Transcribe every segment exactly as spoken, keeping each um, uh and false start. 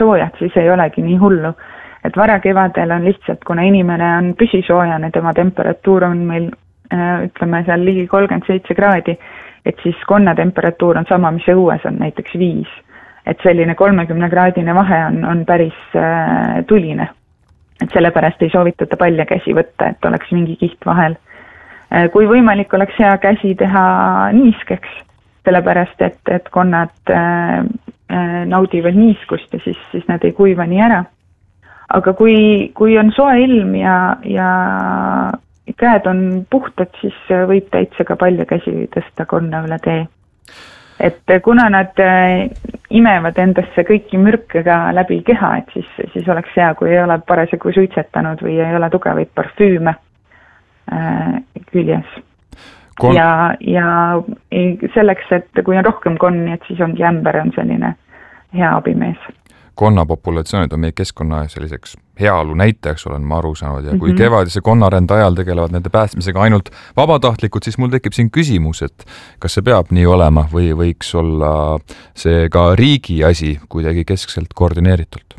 soojad, siis ei olegi nii hullu. Et varakevadel on lihtsalt, kuna inimene on püsisoojane, tema temperatuur on meil, ütleme seal ligi kolmkümmend seitse kraadi, et siis konna temperatuur on sama, mis õues on, näiteks viis. Et selline kolmekümne kraadine vahe on, on päris äh, tuline. Et sellepärast ei soovitata palja käsi võtta, et oleks mingi kiht vahel. Kui võimalik oleks hea käsi teha niiskeks, sellepärast et, et konnad äh, naudivad niiskust ja siis, siis nad ei kuiva nii ära. Aga kui, kui on soe ilm ja, ja käed on puhtad, siis võib täitsa ka palja käsi tõsta konna üle tee. Et kuna nad imevad endasse kõiki mürke ka läbi keha, et siis, siis oleks hea, kui ei ole parasjagu suitsetanud või ei ole tugevaid parfüüme äh, küljes. Kon... Ja, ja selleks, et kui on rohkem konni, et siis ongi ämber on selline hea abimees. Konnapopulatsioonid on meie keskkonna selliseks heaolu näitajaks, olen ma aru saanud, ja kui mm-hmm. kevadise konnarände ajal tegelevad nende päästmisega ainult vabatahtlikud, siis mul tekib siin küsimus, et kas see peab nii olema või võiks olla see ka riigi asi kuidagi keskselt koordineeritult?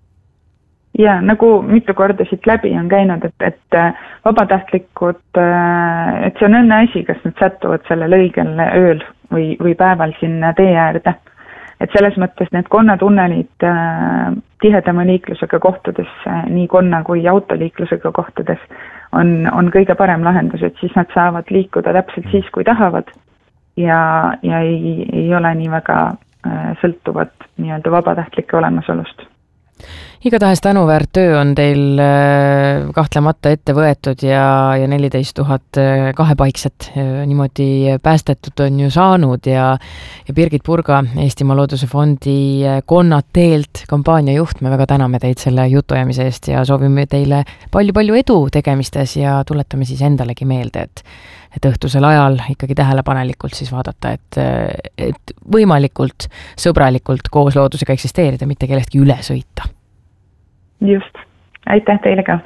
Ja nagu mitu korda siit läbi on käinud, et, et vabatahtlikud, et see on õnne asi, kas nad sätuvad sellel õigel ööl või, või päeval sinna tee äärde. Et selles mõttes need konnatunnelid äh, tihedama liiklusega kohtades, äh, nii konna kui autoliiklusega kohtades on, on kõige parem lahendus, et siis nad saavad liikuda täpselt siis, kui tahavad ja, ja ei, ei ole nii väga äh, sõltuvad nii-öelda vabatahtlike olemasolust. Igatahes tänuväärt töö on teil kahtlemata ette võetud ja, ja neliteist tuhat kahepaikset niimoodi päästetud on ju saanud ja, ja Birgit Purga, Eestimaa Looduse Fondi Konnad teelt kampaania juht, me väga täname teid selle jutuajamise eest ja soovime teile palju-palju edu tegemistes ja tuletame siis endalegi meelde, et et õhtusel ajal ikkagi tähelepanelikult siis vaadata, et, et võimalikult sõbralikult koos loodusega eksisteerida, mitte kellestki üle sõita. Just. Aitäh teile ka.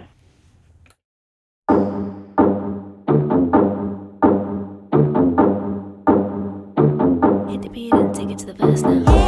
Hit the beat and take it to the verse now.